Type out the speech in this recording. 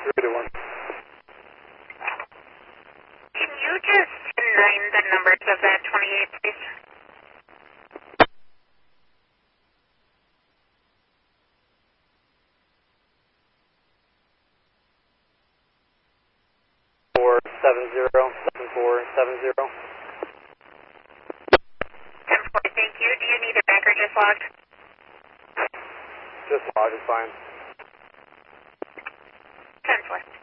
3 to 1. Can you just name the numbers of that 28, please? 470. 10-4, thank you. Do you need it back or just logged? Just log is fine. 10-4.